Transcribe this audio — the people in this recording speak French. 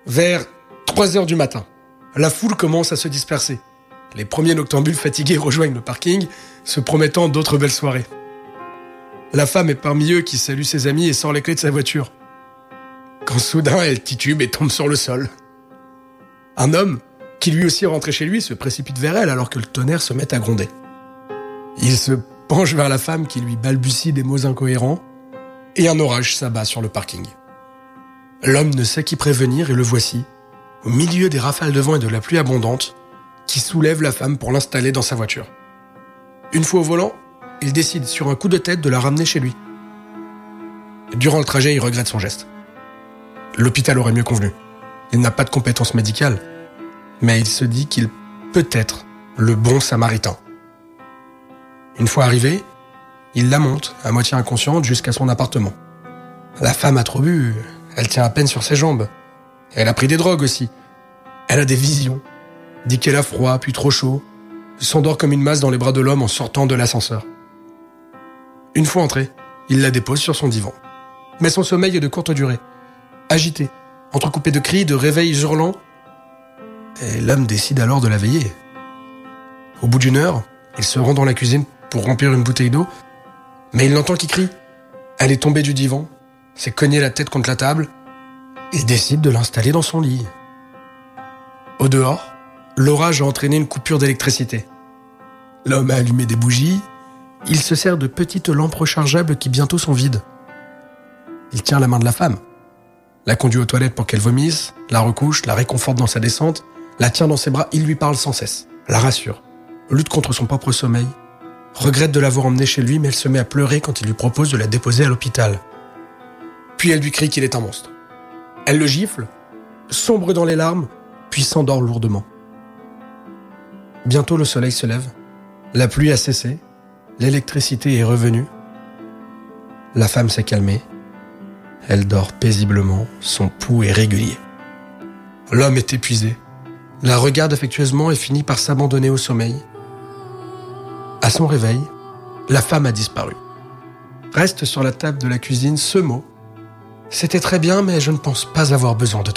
Vers 3 heures du matin, la foule commence à se disperser. Les premiers noctambules fatigués rejoignent le parking, se promettant d'autres belles soirées. La femme est parmi eux qui salue ses amis et sort les clés de sa voiture. Quand soudain, elle titube et tombe sur le sol. Un homme, qui lui aussi est rentré chez lui, se précipite vers elle alors que le tonnerre se met à gronder. Il se penche vers la femme qui lui balbutie des mots incohérents et un orage s'abat sur le parking. L'homme ne sait qui prévenir et le voici, au milieu des rafales de vent et de la pluie abondante, qui soulève la femme pour l'installer dans sa voiture. Une fois au volant, il décide sur un coup de tête de la ramener chez lui. Durant le trajet, il regrette son geste. L'hôpital aurait mieux convenu. Il n'a pas de compétences médicales, mais il se dit qu'il peut être le bon samaritain. Une fois arrivé, il la monte, à moitié inconsciente, jusqu'à son appartement. La femme a trop bu, elle tient à peine sur ses jambes. Elle a pris des drogues aussi. Elle a des visions, dit qu'elle a froid, puis trop chaud, s'endort comme une masse dans les bras de l'homme en sortant de l'ascenseur. Une fois entré, il la dépose sur son divan. Mais son sommeil est de courte durée. Agité, entrecoupé de cris, de réveils hurlants, et l'homme décide alors de la veiller. Au bout d'1 heure, il se rend dans la cuisine pour remplir une bouteille d'eau, mais il l'entend qui crie. Elle est tombée du divan, s'est cognée la tête contre la table, il décide de l'installer dans son lit. Au dehors, l'orage a entraîné une coupure d'électricité. L'homme a allumé des bougies, il se sert de petites lampes rechargeables qui bientôt sont vides. Il tient la main de la femme, la conduit aux toilettes pour qu'elle vomisse, la recouche, la réconforte dans sa descente, la tient dans ses bras, il lui parle sans cesse, la rassure, lutte contre son propre sommeil, regrette de l'avoir emmenée chez lui, mais elle se met à pleurer quand il lui propose de la déposer à l'hôpital. Puis elle lui crie qu'il est un monstre. Elle le gifle, sombre dans les larmes, puis s'endort lourdement. Bientôt le soleil se lève, la pluie a cessé, l'électricité est revenue. La femme s'est calmée, elle dort paisiblement, son pouls est régulier. L'homme est épuisé, la regarde affectueusement et finit par s'abandonner au sommeil. À son réveil, la femme a disparu. Reste sur la table de la cuisine ce mot: « C'était très bien, mais je ne pense pas avoir besoin de toi. »